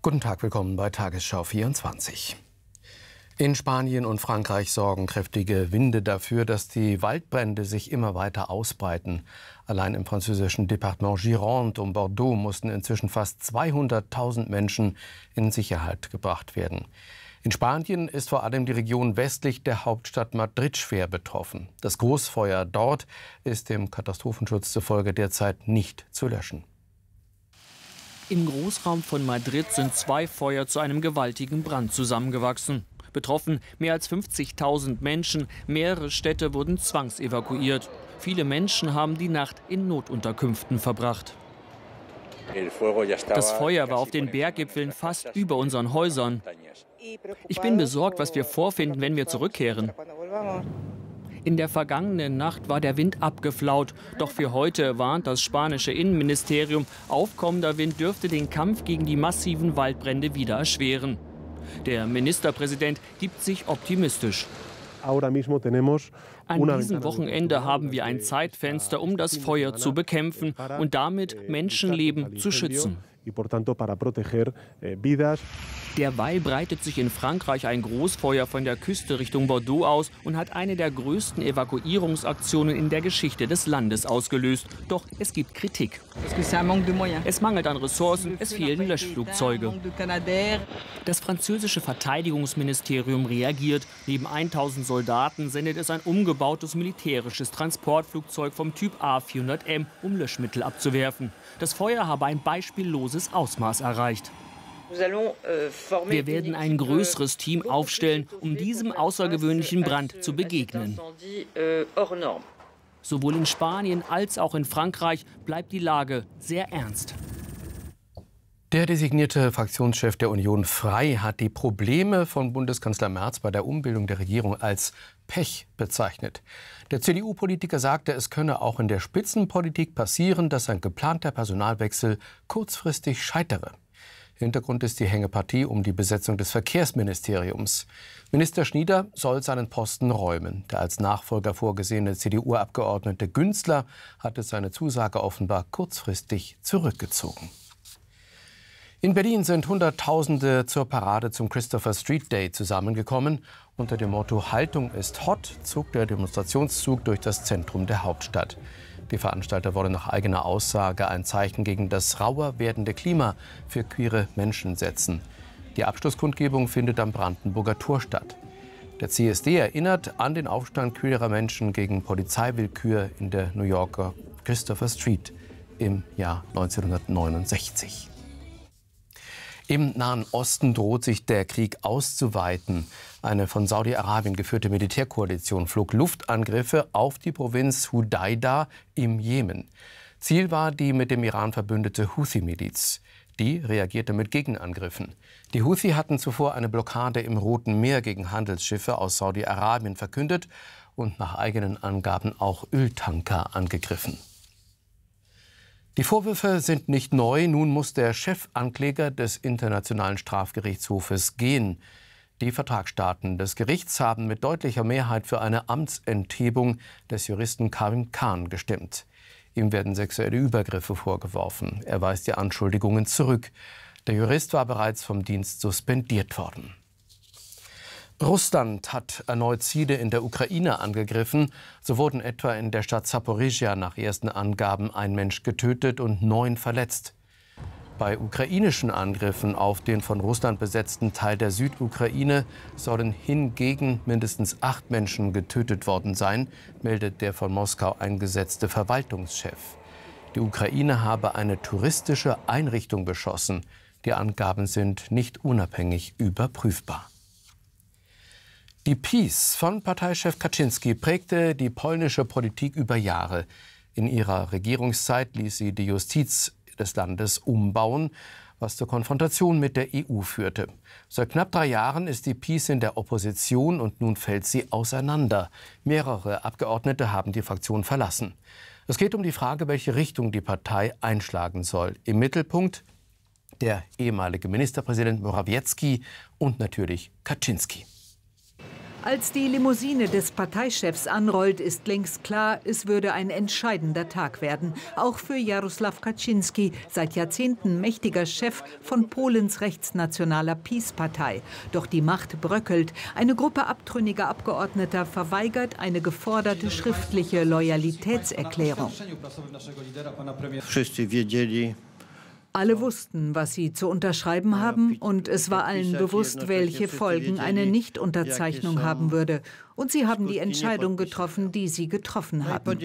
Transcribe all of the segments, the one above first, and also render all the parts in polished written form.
Guten Tag, willkommen bei Tagesschau 24. In Spanien und Frankreich sorgen kräftige Winde dafür, dass die Waldbrände sich immer weiter ausbreiten. Allein im französischen Departement Gironde um Bordeaux mussten inzwischen fast 200.000 Menschen in Sicherheit gebracht werden. In Spanien ist vor allem die Region westlich der Hauptstadt Madrid schwer betroffen. Das Großfeuer dort ist dem Katastrophenschutz zufolge derzeit nicht zu löschen. Im Großraum von Madrid sind 2 Feuer zu einem gewaltigen Brand zusammengewachsen. Betroffen mehr als 50.000 Menschen, mehrere Städte wurden zwangsevakuiert. Viele Menschen haben die Nacht in Notunterkünften verbracht. Das Feuer war auf den Berggipfeln fast über unseren Häusern. Ich bin besorgt, was wir vorfinden, wenn wir zurückkehren. In der vergangenen Nacht war der Wind abgeflaut. Doch für heute warnt das spanische Innenministerium, aufkommender Wind dürfte den Kampf gegen die massiven Waldbrände wieder erschweren. Der Ministerpräsident gibt sich optimistisch. An diesem Wochenende haben wir ein Zeitfenster, um das Feuer zu bekämpfen und damit Menschenleben zu schützen. Derweil breitet sich in Frankreich ein Großfeuer von der Küste Richtung Bordeaux aus und hat eine der größten Evakuierungsaktionen in der Geschichte des Landes ausgelöst. Doch es gibt Kritik. Es mangelt an Ressourcen, es fehlen Löschflugzeuge. Das französische Verteidigungsministerium reagiert. Neben 1000 Soldaten sendet es ein umgebautes militärisches Transportflugzeug vom Typ A400M, um Löschmittel abzuwerfen. Das Feuer habe ein beispielloses Ausmaß erreicht. Wir werden ein größeres Team aufstellen, um diesem außergewöhnlichen Brand zu begegnen. Sowohl in Spanien als auch in Frankreich bleibt die Lage sehr ernst. Der designierte Fraktionschef der Union Frei hat die Probleme von Bundeskanzler Merz bei der Umbildung der Regierung als Pech bezeichnet. Der CDU-Politiker sagte, es könne auch in der Spitzenpolitik passieren, dass ein geplanter Personalwechsel kurzfristig scheitere. Hintergrund ist die Hängepartie um die Besetzung des Verkehrsministeriums. Minister Schnieder soll seinen Posten räumen. Der als Nachfolger vorgesehene CDU-Abgeordnete Günzler hatte seine Zusage offenbar kurzfristig zurückgezogen. In Berlin sind Hunderttausende zur Parade zum Christopher Street Day zusammengekommen. Unter dem Motto »Haltung ist hot« zog der Demonstrationszug durch das Zentrum der Hauptstadt. Die Veranstalter wollen nach eigener Aussage ein Zeichen gegen das rauer werdende Klima für queere Menschen setzen. Die Abschlusskundgebung findet am Brandenburger Tor statt. Der CSD erinnert an den Aufstand queerer Menschen gegen Polizeiwillkür in der New Yorker Christopher Street im Jahr 1969. Im Nahen Osten droht sich der Krieg auszuweiten. Eine von Saudi-Arabien geführte Militärkoalition flog Luftangriffe auf die Provinz Hudaida im Jemen. Ziel war die mit dem Iran verbündete Houthi-Miliz. Die reagierte mit Gegenangriffen. Die Houthi hatten zuvor eine Blockade im Roten Meer gegen Handelsschiffe aus Saudi-Arabien verkündet und nach eigenen Angaben auch Öltanker angegriffen. Die Vorwürfe sind nicht neu. Nun muss der Chefankläger des Internationalen Strafgerichtshofes gehen. Die Vertragsstaaten des Gerichts haben mit deutlicher Mehrheit für eine Amtsenthebung des Juristen Karim Khan gestimmt. Ihm werden sexuelle Übergriffe vorgeworfen. Er weist die Anschuldigungen zurück. Der Jurist war bereits vom Dienst suspendiert worden. Russland hat erneut Ziele in der Ukraine angegriffen. So wurden etwa in der Stadt Saporischschja nach ersten Angaben ein Mensch getötet und 9 verletzt. Bei ukrainischen Angriffen auf den von Russland besetzten Teil der Südukraine sollen hingegen mindestens 8 Menschen getötet worden sein, meldet der von Moskau eingesetzte Verwaltungschef. Die Ukraine habe eine touristische Einrichtung beschossen. Die Angaben sind nicht unabhängig überprüfbar. Die PiS von Parteichef Kaczyński prägte die polnische Politik über Jahre. In ihrer Regierungszeit ließ sie die Justiz des Landes umbauen, was zur Konfrontation mit der EU führte. Seit knapp 3 Jahren ist die PiS in der Opposition und nun fällt sie auseinander. Mehrere Abgeordnete haben die Fraktion verlassen. Es geht um die Frage, welche Richtung die Partei einschlagen soll. Im Mittelpunkt der ehemalige Ministerpräsident Morawiecki und natürlich Kaczyński. Als die Limousine des Parteichefs anrollt, ist längst klar, es würde ein entscheidender Tag werden. Auch für Jarosław Kaczyński, seit Jahrzehnten mächtiger Chef von Polens rechtsnationaler PiS-Partei. Doch die Macht bröckelt. Eine Gruppe abtrünniger Abgeordneter verweigert eine geforderte schriftliche Loyalitätserklärung. Alle wussten, was sie zu unterschreiben haben, und es war allen bewusst, welche Folgen eine Nichtunterzeichnung haben würde. Und sie haben die Entscheidung getroffen, die sie getroffen haben.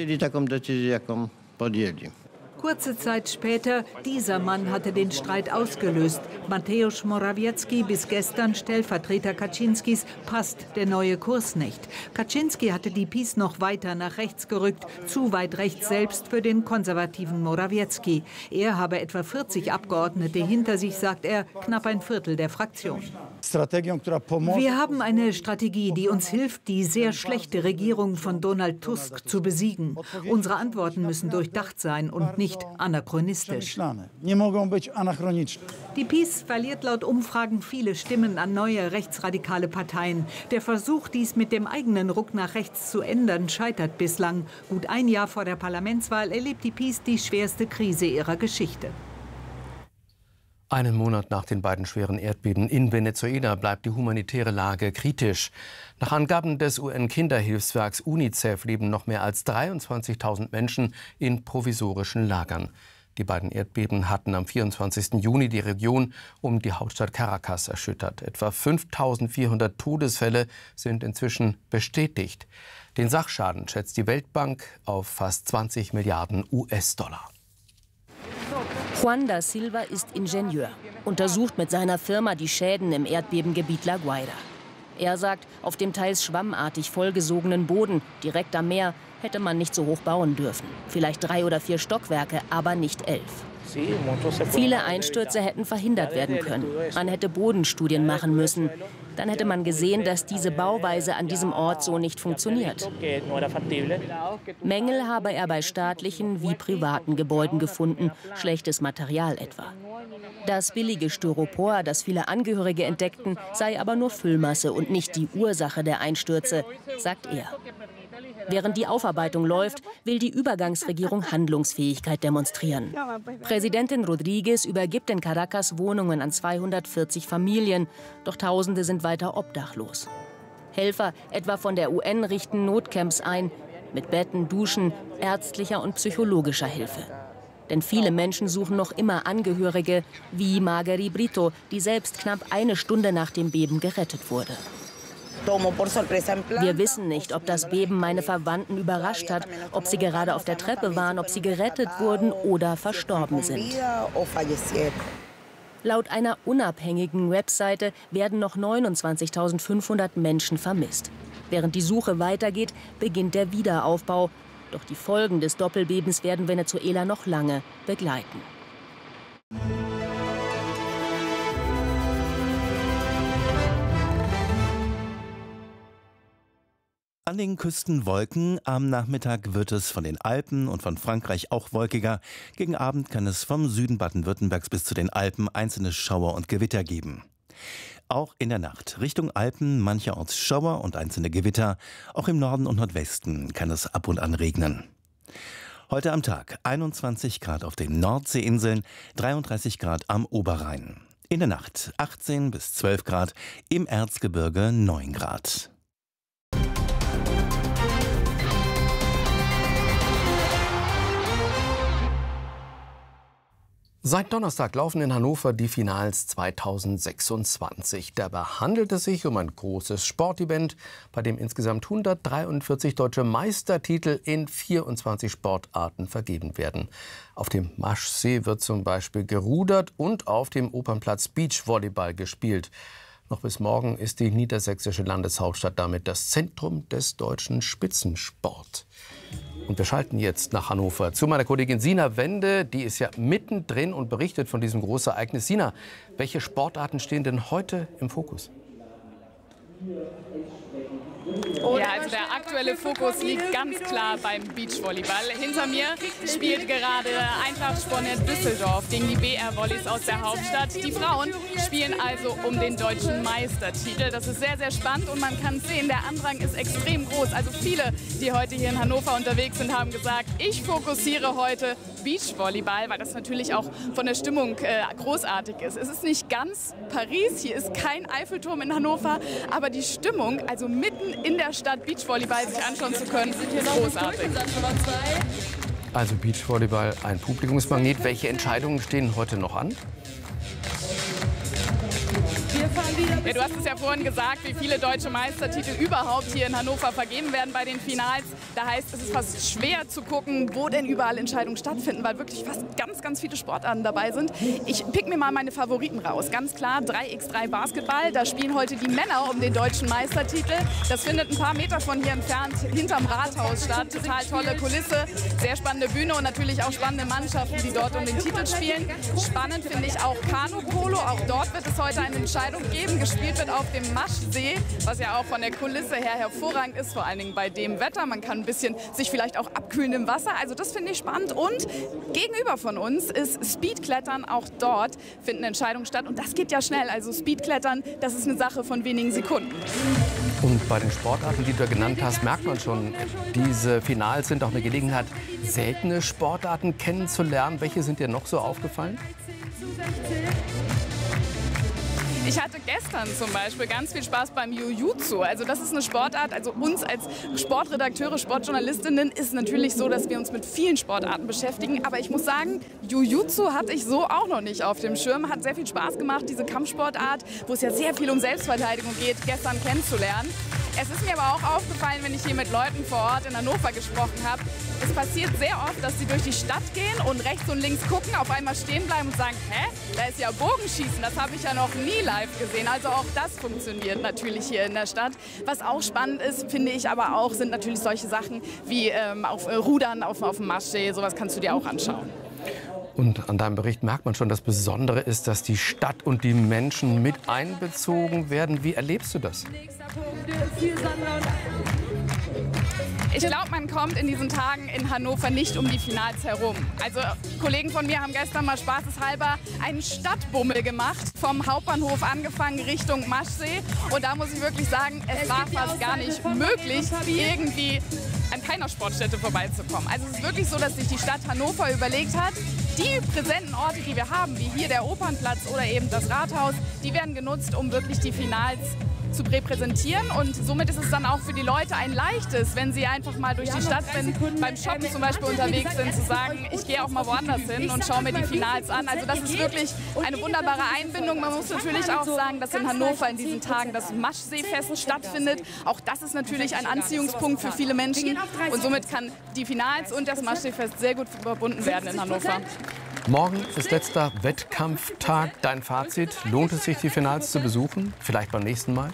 Kurze Zeit später, dieser Mann hatte den Streit ausgelöst. Mateusz Morawiecki, bis gestern Stellvertreter Kaczynskis, passt der neue Kurs nicht. Kaczynski hatte die PiS noch weiter nach rechts gerückt, zu weit rechts selbst für den konservativen Morawiecki. Er habe etwa 40 Abgeordnete hinter sich, sagt er, knapp ein Viertel der Fraktion. Wir haben eine Strategie, die uns hilft, die sehr schlechte Regierung von Donald Tusk zu besiegen. Unsere Antworten müssen durchdacht sein und nicht anachronistisch. Die PiS verliert laut Umfragen viele Stimmen an neue rechtsradikale Parteien. Der Versuch, dies mit dem eigenen Ruck nach rechts zu ändern, scheitert bislang. Gut ein Jahr vor der Parlamentswahl erlebt die PiS die schwerste Krise ihrer Geschichte. Einen Monat nach den beiden schweren Erdbeben in Venezuela bleibt die humanitäre Lage kritisch. Nach Angaben des UN-Kinderhilfswerks UNICEF leben noch mehr als 23.000 Menschen in provisorischen Lagern. Die beiden Erdbeben hatten am 24. Juni die Region um die Hauptstadt Caracas erschüttert. Etwa 5.400 Todesfälle sind inzwischen bestätigt. Den Sachschaden schätzt die Weltbank auf fast 20 Milliarden US-Dollar. Juan da Silva ist Ingenieur, untersucht mit seiner Firma die Schäden im Erdbebengebiet La Guaira. Er sagt, auf dem teils schwammartig vollgesogenen Boden, direkt am Meer, hätte man nicht so hoch bauen dürfen. Vielleicht 3 oder 4 Stockwerke, aber nicht 11. Viele Einstürze hätten verhindert werden können. Man hätte Bodenstudien machen müssen. Dann hätte man gesehen, dass diese Bauweise an diesem Ort so nicht funktioniert. Mängel habe er bei staatlichen wie privaten Gebäuden gefunden, schlechtes Material etwa. Das billige Styropor, das viele Angehörige entdeckten, sei aber nur Füllmasse und nicht die Ursache der Einstürze, sagt er. Während die Aufarbeitung läuft, will die Übergangsregierung Handlungsfähigkeit demonstrieren. Präsidentin Rodríguez übergibt in Caracas Wohnungen an 240 Familien, doch Tausende sind weiter obdachlos. Helfer, etwa von der UN, richten Notcamps ein, mit Betten, Duschen, ärztlicher und psychologischer Hilfe. Denn viele Menschen suchen noch immer Angehörige, wie Margery Brito, die selbst knapp eine Stunde nach dem Beben gerettet wurde. Wir wissen nicht, ob das Beben meine Verwandten überrascht hat, ob sie gerade auf der Treppe waren, ob sie gerettet wurden oder verstorben sind. Laut einer unabhängigen Webseite werden noch 29.500 Menschen vermisst. Während die Suche weitergeht, beginnt der Wiederaufbau. Doch die Folgen des Doppelbebens werden Venezuela noch lange begleiten. An den Küsten Wolken, am Nachmittag wird es von den Alpen und von Frankreich auch wolkiger. Gegen Abend kann es vom Süden Baden-Württembergs bis zu den Alpen einzelne Schauer und Gewitter geben. Auch in der Nacht Richtung Alpen mancherorts Schauer und einzelne Gewitter. Auch im Norden und Nordwesten kann es ab und an regnen. Heute am Tag 21 Grad auf den Nordseeinseln, 33 Grad am Oberrhein. In der Nacht 18 bis 12 Grad, im Erzgebirge 9 Grad. Seit Donnerstag laufen in Hannover die Finals 2026. Dabei handelt es sich um ein großes Sportevent, bei dem insgesamt 143 deutsche Meistertitel in 24 Sportarten vergeben werden. Auf dem Maschsee wird zum Beispiel gerudert und auf dem Opernplatz Beachvolleyball gespielt. Noch bis morgen ist die niedersächsische Landeshauptstadt damit das Zentrum des deutschen Spitzensport. Und wir schalten jetzt nach Hannover zu meiner Kollegin Sina Wende. Die ist ja mittendrin und berichtet von diesem großen Ereignis. Sina, welche Sportarten stehen denn heute im Fokus? Ja, also der aktuelle Fokus liegt ganz klar beim Beachvolleyball. Hinter mir spielt gerade Eintracht Spornet Düsseldorf gegen die BR Volleys aus der Hauptstadt. Die Frauen spielen also um den deutschen Meistertitel. Das ist sehr, sehr spannend und man kann sehen, der Andrang ist extrem groß. Also viele, die heute hier in Hannover unterwegs sind, haben gesagt, ich fokussiere heute Beachvolleyball, weil das natürlich auch von der Stimmung großartig ist. Es ist nicht ganz Paris, hier ist kein Eiffelturm in Hannover, aber die Stimmung, also mitten in der Stadt Beachvolleyball sich anschauen zu können, ist großartig. Also Beachvolleyball, ein Publikumsmagnet. Welche Entscheidungen stehen heute noch an? Ja, du hast es ja vorhin gesagt, wie viele deutsche Meistertitel überhaupt hier in Hannover vergeben werden bei den Finals. Da heißt es, ist fast schwer zu gucken, wo denn überall Entscheidungen stattfinden, weil wirklich fast ganz viele Sportarten dabei sind. Ich pick mir mal meine Favoriten raus. Ganz klar 3x3 Basketball. Da spielen heute die Männer um den deutschen Meistertitel. Das findet ein paar Meter von hier entfernt hinterm Rathaus statt. Total tolle Kulisse, sehr spannende Bühne und natürlich auch spannende Mannschaften, die dort um den Titel spielen. Spannend finde ich auch Kanu-Polo. Auch dort wird es heute eine Entscheidung geben. Gespielt wird auf dem Maschsee, was ja auch von der Kulisse her hervorragend ist, vor allen Dingen bei dem Wetter. Man kann ein bisschen sich vielleicht auch abkühlen im Wasser. Also das finde ich spannend. Und gegenüber von uns ist Speedklettern. Auch dort finden Entscheidungen statt. Und das geht ja schnell. Also Speedklettern, das ist eine Sache von wenigen Sekunden. Und bei den Sportarten, die du genannt hast, merkt man schon, diese Finals sind auch eine Gelegenheit, seltene Sportarten kennenzulernen. Welche sind dir noch so aufgefallen? Ich hatte gestern zum Beispiel ganz viel Spaß beim Jiu-Jitsu. Also das ist eine Sportart, also uns als Sportredakteure, Sportjournalistinnen ist natürlich so, dass wir uns mit vielen Sportarten beschäftigen. Aber ich muss sagen, Jiu-Jitsu hatte ich so auch noch nicht auf dem Schirm. Hat sehr viel Spaß gemacht, diese Kampfsportart, wo es ja sehr viel um Selbstverteidigung geht, gestern kennenzulernen. Es ist mir aber auch aufgefallen, wenn ich hier mit Leuten vor Ort in Hannover gesprochen habe, es passiert sehr oft, dass sie durch die Stadt gehen und rechts und links gucken, auf einmal stehen bleiben und sagen, hä, da ist ja Bogenschießen, das habe ich ja noch nie live gesehen. Also auch das funktioniert natürlich hier in der Stadt. Was auch spannend ist, finde ich aber auch, sind natürlich solche Sachen wie auf Rudern auf dem Maschsee, sowas kannst du dir auch anschauen. Und an deinem Bericht merkt man schon, das Besondere ist, dass die Stadt und die Menschen mit einbezogen werden. Wie erlebst du das? Ich glaube, man kommt in diesen Tagen in Hannover nicht um die Finals herum. Also Kollegen von mir haben gestern mal spaßeshalber einen Stadtbummel gemacht, vom Hauptbahnhof angefangen Richtung Maschsee. Und da muss ich wirklich sagen, es war fast gar nicht möglich, irgendwie an keiner Sportstätte vorbeizukommen. Also es ist wirklich so, dass sich die Stadt Hannover überlegt hat, die präsenten Orte, die wir haben, wie hier der Opernplatz oder eben das Rathaus, die werden genutzt, um wirklich die Finals zu repräsentieren. Und somit ist es dann auch für die Leute ein leichtes, wenn sie einfach mal durch die Stadt sind, beim Shoppen zum Beispiel unterwegs sind, zu sagen, ich gehe auch mal woanders hin und schaue mir die Finals an. Also das ist wirklich eine wunderbare Einbindung. Man muss natürlich auch sagen, dass in Hannover in diesen Tagen das Maschseefest stattfindet. Auch das ist natürlich ein Anziehungspunkt für viele Menschen. Und somit kann die Finals und das Maschseefest sehr gut verbunden werden in Hannover. Morgen ist letzter Wettkampftag. Dein Fazit, lohnt es sich, die Finals zu besuchen? Vielleicht beim nächsten Mal?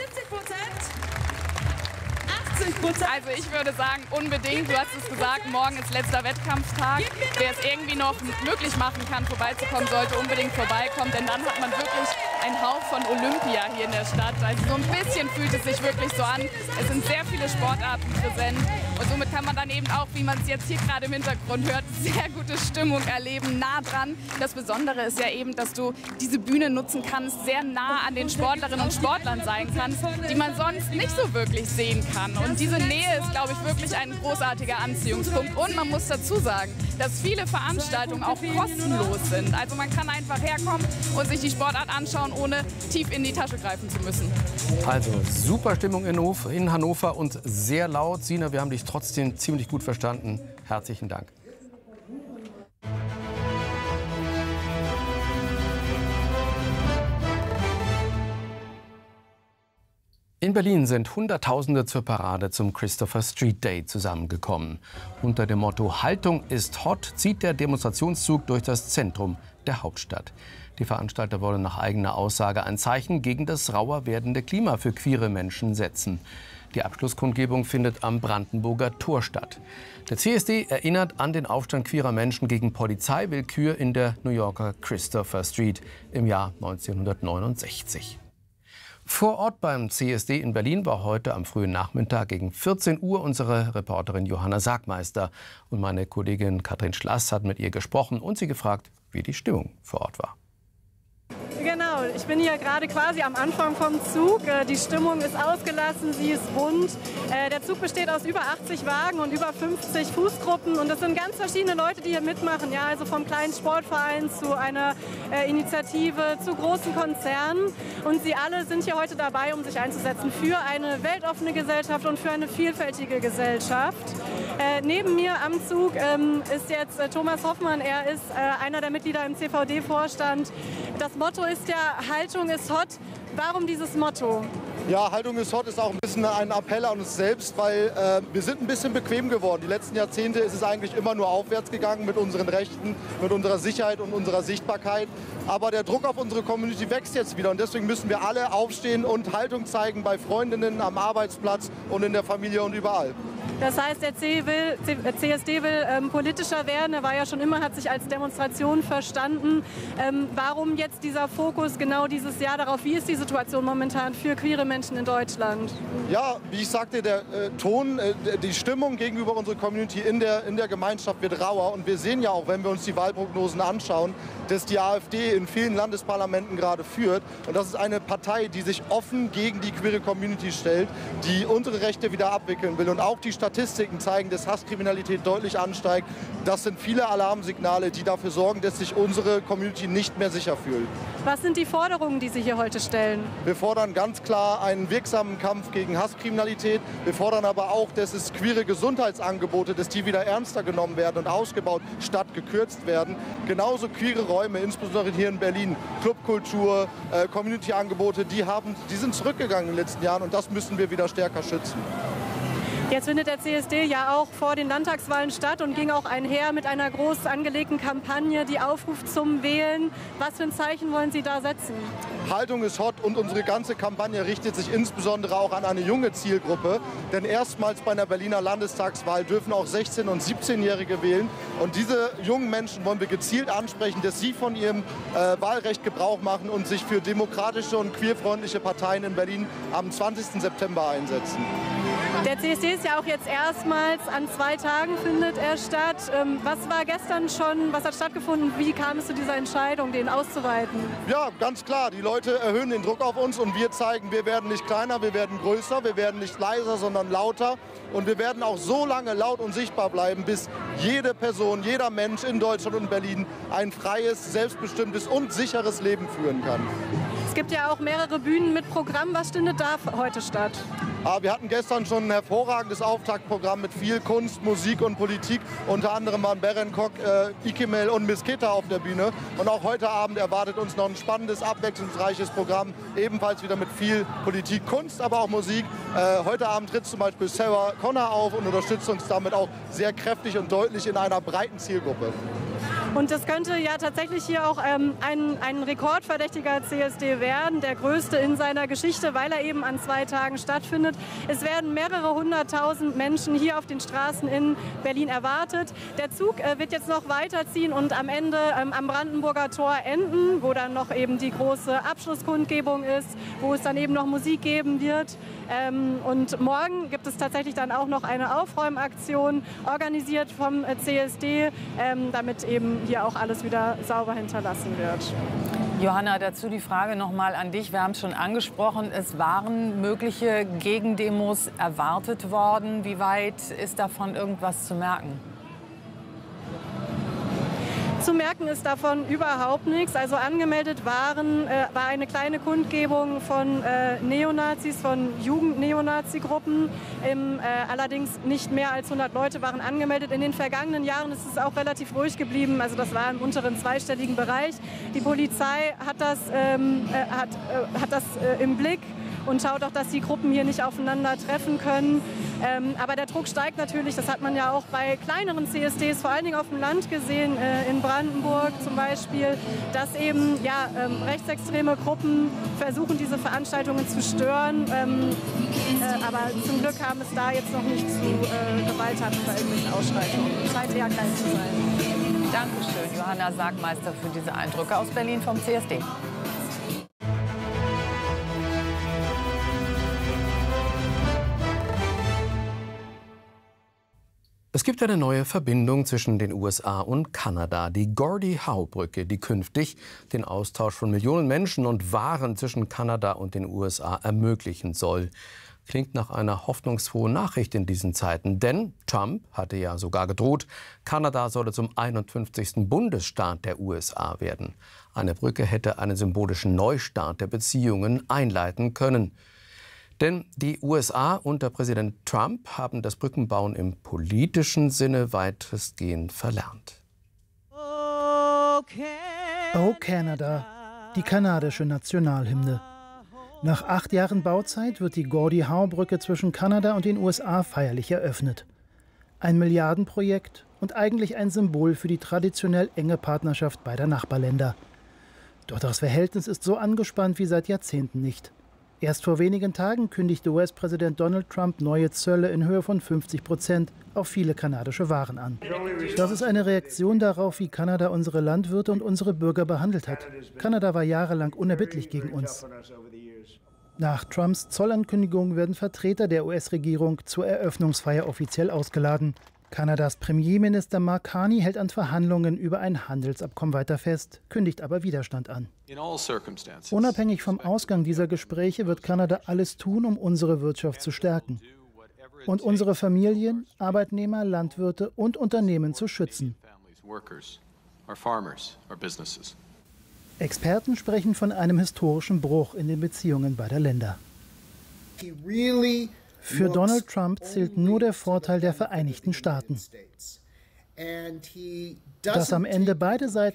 70%, 80%. Also ich würde sagen, unbedingt. Du hast es gesagt, morgen ist letzter Wettkampftag. Wer es irgendwie noch möglich machen kann, vorbeizukommen, sollte unbedingt vorbeikommen. Denn dann hat man wirklich einen Hauch von Olympia hier in der Stadt. Also so ein bisschen fühlt es sich wirklich so an. Es sind sehr viele Sportarten präsent. Und somit kann man dann eben auch, wie man es jetzt hier gerade im Hintergrund hört, sehr gute Stimmung erleben, nah dran. Das Besondere ist ja eben, dass du diese Bühne nutzen kannst, sehr nah an den Sportlerinnen und Sportlern sein kannst, die man sonst nicht so wirklich sehen kann. Und diese Nähe ist, glaube ich, wirklich ein großartiger Anziehungspunkt. Und man muss dazu sagen, dass viele Veranstaltungen auch kostenlos sind. Also man kann einfach herkommen und sich die Sportart anschauen, ohne tief in die Tasche greifen zu müssen. Also super Stimmung in Hannover und sehr laut. Sina, wir haben dich trotzdem ziemlich gut verstanden. Herzlichen Dank. In Berlin sind Hunderttausende zur Parade zum Christopher Street Day zusammengekommen. Unter dem Motto Haltung ist hot zieht der Demonstrationszug durch das Zentrum der Hauptstadt. Die Veranstalter wollen nach eigener Aussage ein Zeichen gegen das rauer werdende Klima für queere Menschen setzen. Die Abschlusskundgebung findet am Brandenburger Tor statt. Der CSD erinnert an den Aufstand queerer Menschen gegen Polizeiwillkür in der New Yorker Christopher Street im Jahr 1969. Vor Ort beim CSD in Berlin war heute am frühen Nachmittag gegen 14 Uhr unsere Reporterin Johanna Sagmeister. Und meine Kollegin Katrin Schlass hat mit ihr gesprochen und sie gefragt, wie die Stimmung vor Ort war. Genau, ich bin hier gerade quasi am Anfang vom Zug. Die Stimmung ist ausgelassen, sie ist bunt. Der Zug besteht aus über 80 Wagen und über 50 Fußgruppen. Und das sind ganz verschiedene Leute, die hier mitmachen. Ja, also vom kleinen Sportverein zu einer Initiative, zu großen Konzernen. Und sie alle sind hier heute dabei, um sich einzusetzen für eine weltoffene Gesellschaft und für eine vielfältige Gesellschaft. Neben mir am Zug ist jetzt Thomas Hoffmann. Er ist einer der Mitglieder im CVD-Vorstand. Das Motto ist ja, Haltung ist hot. Warum dieses Motto? Ja, Haltung ist hot ist auch ein bisschen ein Appell an uns selbst, weil wir sind ein bisschen bequem geworden. Die letzten Jahrzehnte ist es eigentlich immer nur aufwärts gegangen mit unseren Rechten, mit unserer Sicherheit und unserer Sichtbarkeit. Aber der Druck auf unsere Community wächst jetzt wieder und deswegen müssen wir alle aufstehen und Haltung zeigen bei Freundinnen, am Arbeitsplatz und in der Familie und überall. Das heißt, der CSD will politischer werden. Er war ja schon immer, hat sich als Demonstration verstanden. Warum jetzt dieser Fokus genau dieses Jahr darauf? Wie ist die Situation momentan für queere Menschen in Deutschland? Ja, wie ich sagte, der Ton, die Stimmung gegenüber unserer Community in der Gemeinschaft wird rauer. Und wir sehen ja auch, wenn wir uns die Wahlprognosen anschauen, dass die AfD in vielen Landesparlamenten gerade führt. Und das ist eine Partei, die sich offen gegen die queere Community stellt, die unsere Rechte wieder abwickeln will. Und auch die Statistiken zeigen, dass Hasskriminalität deutlich ansteigt. Das sind viele Alarmsignale, die dafür sorgen, dass sich unsere Community nicht mehr sicher fühlt. Was sind die Forderungen, die Sie hier heute stellen? Wir fordern ganz klar einen wirksamen Kampf gegen Hasskriminalität. Wir fordern aber auch, dass es queere Gesundheitsangebote, dass die wieder ernster genommen werden und ausgebaut, statt gekürzt werden. Genauso queere Räume, insbesondere hier in Berlin, Clubkultur, Community-Angebote, die sind zurückgegangen in den letzten Jahren und das müssen wir wieder stärker schützen. Jetzt findet der CSD ja auch vor den Landtagswahlen statt und ging auch einher mit einer groß angelegten Kampagne, die Aufruf zum Wählen. Was für ein Zeichen wollen Sie da setzen? Haltung ist hot und unsere ganze Kampagne richtet sich insbesondere auch an eine junge Zielgruppe. Denn erstmals bei einer Berliner Landestagswahl dürfen auch 16- und 17-Jährige wählen. Und diese jungen Menschen wollen wir gezielt ansprechen, dass sie von ihrem Wahlrecht Gebrauch machen und sich für demokratische und queerfreundliche Parteien in Berlin am 20. September einsetzen. Der CSD ist ja auch jetzt erstmals an 2 Tagen findet er statt. Was war gestern schon, was hat stattgefunden? Wie kam es zu dieser Entscheidung, den auszuweiten? Ja, ganz klar. Die Leute erhöhen den Druck auf uns und wir zeigen, wir werden nicht kleiner, wir werden größer, wir werden nicht leiser, sondern lauter. Und wir werden auch so lange laut und sichtbar bleiben, bis jede Person, jeder Mensch in Deutschland und Berlin ein freies, selbstbestimmtes und sicheres Leben führen kann. Es gibt ja auch mehrere Bühnen mit Programm. Was findet da heute statt? Wir hatten gestern schon ein hervorragendes Auftaktprogramm mit viel Kunst, Musik und Politik. Unter anderem waren Beren Kok, Ikemel und Miss Keta auf der Bühne. Und auch heute Abend erwartet uns noch ein spannendes, abwechslungsreiches Programm. Ebenfalls wieder mit viel Politik, Kunst, aber auch Musik. Heute Abend tritt zum Beispiel Sarah Connor auf und unterstützt uns damit auch sehr kräftig und deutlich in einer breiten Zielgruppe. Und das könnte ja tatsächlich hier auch ein rekordverdächtiger CSD werden, der größte in seiner Geschichte, weil er eben an 2 Tagen stattfindet. Es werden mehrere 100.000 Menschen hier auf den Straßen in Berlin erwartet. Der Zug wird jetzt noch weiterziehen und am Ende am Brandenburger Tor enden, wo dann noch eben die große Abschlusskundgebung ist, wo es dann eben noch Musik geben wird. Und morgen gibt es tatsächlich dann auch noch eine Aufräumaktion, organisiert vom CSD, damit eben hier auch alles wieder sauber hinterlassen wird. Johanna, dazu die Frage noch mal an dich. Wir haben es schon angesprochen, es waren mögliche Gegendemos erwartet worden. Wie weit ist davon irgendwas zu merken? Zu merken ist davon überhaupt nichts. Also angemeldet war eine kleine Kundgebung von Neonazis, von Jugend-Neonazi-Gruppen. Allerdings nicht mehr als 100 Leute waren angemeldet. In den vergangenen Jahren ist es auch relativ ruhig geblieben. Also das war im unteren zweistelligen Bereich. Die Polizei hat das im Blick und schaut auch, dass die Gruppen hier nicht aufeinander treffen können. Aber der Druck steigt natürlich, das hat man ja auch bei kleineren CSDs, vor allen Dingen auf dem Land gesehen, in Brandenburg zum Beispiel, dass eben rechtsextreme Gruppen versuchen, diese Veranstaltungen zu stören. Aber zum Glück kam es da jetzt noch nicht zu Gewalttaten bei irgendwelchen Ausschreitungen. Scheint eher klein zu sein. Dankeschön, Johanna Sagmeister, für diese Eindrücke aus Berlin vom CSD. gibt eine neue Verbindung zwischen den USA und Kanada, die Gordie Howe-Brücke, die künftig den Austausch von Millionen Menschen und Waren zwischen Kanada und den USA ermöglichen soll. Klingt nach einer hoffnungsfrohen Nachricht in diesen Zeiten, denn Trump hatte ja sogar gedroht, Kanada solle zum 51. Bundesstaat der USA werden. Eine Brücke hätte einen symbolischen Neustart der Beziehungen einleiten können. Denn die USA unter Präsident Trump haben das Brückenbauen im politischen Sinne weitestgehend verlernt. Oh Canada, die kanadische Nationalhymne. Nach 8 Jahren Bauzeit wird die Gordie Howe-Brücke zwischen Kanada und den USA feierlich eröffnet. Ein Milliardenprojekt und eigentlich ein Symbol für die traditionell enge Partnerschaft beider Nachbarländer. Doch das Verhältnis ist so angespannt wie seit Jahrzehnten nicht. Erst vor wenigen Tagen kündigte US-Präsident Donald Trump neue Zölle in Höhe von 50% auf viele kanadische Waren an. Das ist eine Reaktion darauf, wie Kanada unsere Landwirte und unsere Bürger behandelt hat. Kanada war jahrelang unerbittlich gegen uns. Nach Trumps Zollankündigung werden Vertreter der US-Regierung zur Eröffnungsfeier offiziell ausgeladen. Kanadas Premierminister Mark Carney hält an Verhandlungen über ein Handelsabkommen weiter fest, kündigt aber Widerstand an. Unabhängig vom Ausgang dieser Gespräche wird Kanada alles tun, um unsere Wirtschaft zu stärken und unsere Familien, Arbeitnehmer, Landwirte und Unternehmen zu schützen. Experten sprechen von einem historischen Bruch in den Beziehungen beider Länder. Für Donald Trump zählt nur der Vorteil der Vereinigten Staaten. Dass am Ende beide Seiten